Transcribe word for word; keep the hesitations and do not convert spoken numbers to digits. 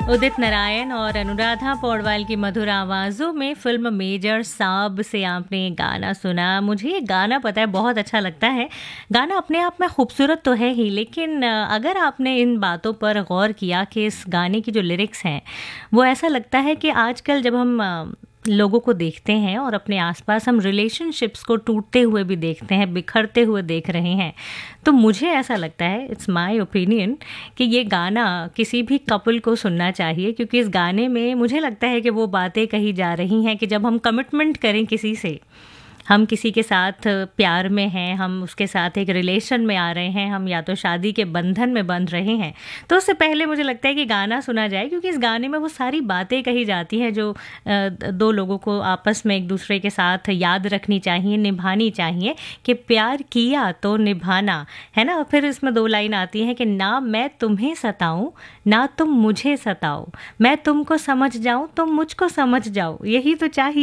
उदित नारायण और अनुराधा पौडवाल की मधुर आवाज़ों में फिल्म मेजर साहब से आपने गाना सुना। मुझे ये गाना पता है बहुत अच्छा लगता है। गाना अपने आप में खूबसूरत तो है ही, लेकिन अगर आपने इन बातों पर गौर किया कि इस गाने की जो लिरिक्स हैं वो ऐसा लगता है कि आजकल जब हम लोगों को देखते हैं और अपने आसपास हम रिलेशनशिप्स को टूटते हुए भी देखते हैं, बिखरते हुए देख रहे हैं, तो मुझे ऐसा लगता है, इट्स माय ओपिनियन, कि ये गाना किसी भी कपल को सुनना चाहिए, क्योंकि इस गाने में मुझे लगता है कि वो बातें कही जा रही हैं कि जब हम कमिटमेंट करें किसी से, हम किसी के साथ प्यार में हैं, हम उसके साथ एक रिलेशन में आ रहे हैं, हम या तो शादी के बंधन में बंध रहे हैं, तो उससे पहले मुझे लगता है कि गाना सुना जाए, क्योंकि इस गाने में वो सारी बातें कही जाती हैं जो दो लोगों को आपस में एक दूसरे के साथ याद रखनी चाहिए, निभानी चाहिए कि प्यार किया तो निभाना, है ना। फिर इसमें दो लाइन आती हैं कि ना मैं तुम्हें सताऊं ना तुम मुझे सताओ, मैं तुमको समझ जाऊं तुम मुझको समझ जाओ, यही तो चाहिए।